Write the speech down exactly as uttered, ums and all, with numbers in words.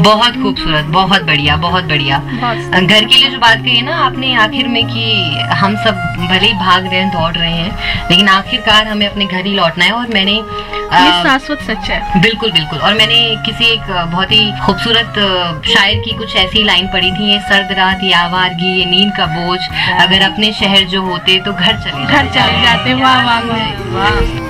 बहुत खूबसूरत, बहुत बढ़िया, बहुत बढ़िया। घर के लिए जो बात कही है ना आपने आखिर में कि हम सब भले ही भाग रहे हैं, दौड़ रहे हैं, लेकिन आखिरकार हमें अपने घर ही लौटना है। और मैंने ये शाश्वत सच है। बिल्कुल बिल्कुल। और मैंने किसी एक बहुत ही खूबसूरत शायर की कुछ ऐसी लाइन पढ़ी थी, ये सर्द रात, ये आवारगी, ये नींद का बोझ, अगर अपने शहर जो होते तो घर चले घर चले जाते। वाह वाह वाह।